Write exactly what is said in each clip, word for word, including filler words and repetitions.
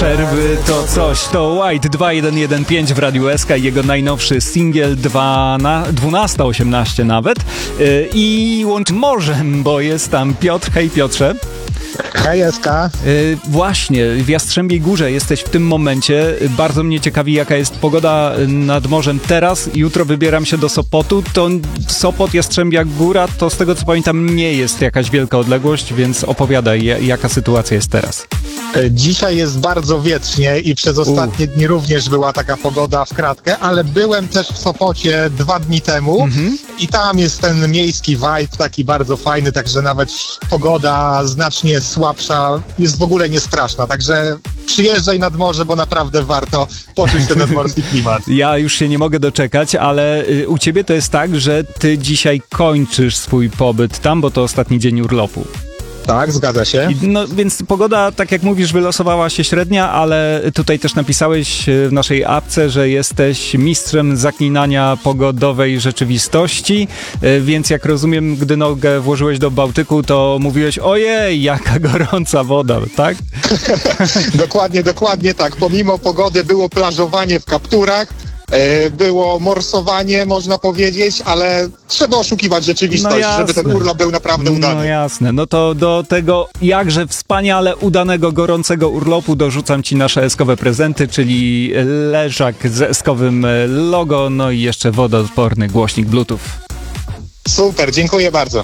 Przerwy to coś, to White dwa jeden jeden pięć w Radiu S K i jego najnowszy singiel dwanaście osiemnaście nawet yy, i łącz morzem, bo jest tam Piotr. Hej Piotrze. Hej S K. Yy, właśnie, w Jastrzębiej Górze jesteś w tym momencie. Bardzo mnie ciekawi, jaka jest pogoda nad morzem teraz. Jutro wybieram się do Sopotu. To Sopot, Jastrzębia Góra, to z tego co pamiętam nie jest jakaś wielka odległość, więc opowiadaj, jaka sytuacja jest teraz. Dzisiaj jest bardzo wietrznie i przez ostatnie U. dni również była taka pogoda w kratkę, ale byłem też w Sopocie dwa dni temu mhm. i tam jest ten miejski vibe taki bardzo fajny, także nawet pogoda znacznie słabsza jest w ogóle nie straszna, także przyjeżdżaj nad morze, bo naprawdę warto poczuć ten nadmorski klimat. Ja już się nie mogę doczekać, ale u ciebie to jest tak, że ty dzisiaj kończysz swój pobyt tam, bo to ostatni dzień urlopu. Tak, zgadza się. No więc pogoda, tak jak mówisz, wylosowała się średnia, ale tutaj też napisałeś w naszej apce, że jesteś mistrzem zaklinania pogodowej rzeczywistości, więc jak rozumiem, gdy nogę włożyłeś do Bałtyku, to mówiłeś, ojej, jaka gorąca woda, tak? Dokładnie, dokładnie tak. Pomimo pogody było plażowanie w kapturach, było morsowanie, można powiedzieć, ale trzeba oszukiwać rzeczywistość, no żeby ten urlop był naprawdę udany. No jasne, no to do tego jakże wspaniale udanego, gorącego urlopu dorzucam ci nasze eskowe prezenty, czyli leżak z eskowym logo, no i jeszcze wodoodporny głośnik Bluetooth. Super, dziękuję bardzo.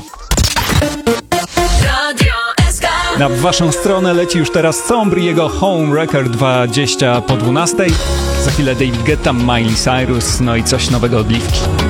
Na waszą stronę leci już teraz Sombr i jego Home Record dwadzieścia po dwunastej. Za chwilę David Guetta, Miley Cyrus, no i coś nowego od Liwki.